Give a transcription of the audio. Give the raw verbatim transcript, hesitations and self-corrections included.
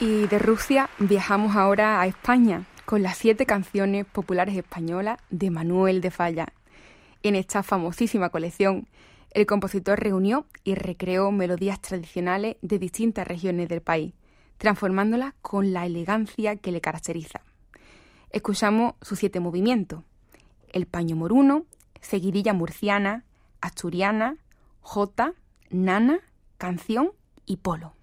Y de Rusia viajamos ahora a España con las siete canciones populares españolas de Manuel de Falla. En esta famosísima colección, el compositor reunió y recreó melodías tradicionales de distintas regiones del país, transformándolas con la elegancia que le caracteriza. Escuchamos sus siete movimientos: el paño moruno, seguidilla murciana, asturiana, jota, nana, canción y polo.